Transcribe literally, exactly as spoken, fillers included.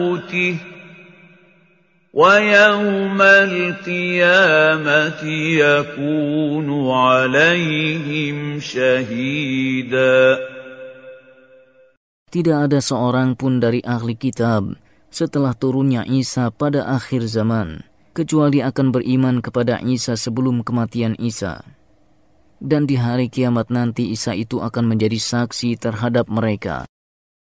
موته ويوم القيامة يكون عليهم شهيدا. Tidak ada seorang pun dari ahli kitab setelah turunnya Isa pada akhir zaman, kecuali akan beriman kepada Isa sebelum kematian Isa. Dan di hari kiamat nanti Isa itu akan menjadi saksi terhadap mereka.